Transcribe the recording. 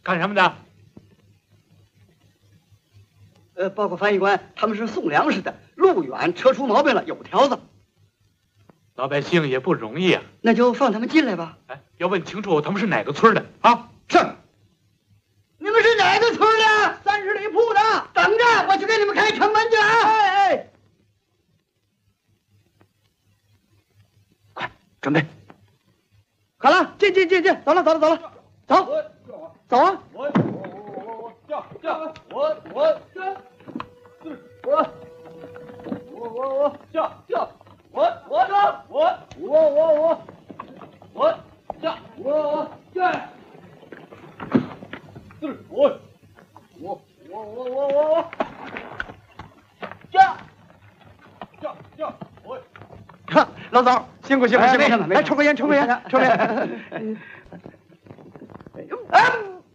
干什么的？ 报告翻译官，他们是送粮食的，路远，车出毛病了，有条子。 老百姓也不容易啊。 那就放他们进来吧。 哎，要问清楚他们是哪个村的啊？ 是。你们是哪个村的？30里铺的。等着，我去给你们开城门去啊！哎，快准备。好了，进，走了，走，走啊！老总，辛苦，来抽根烟。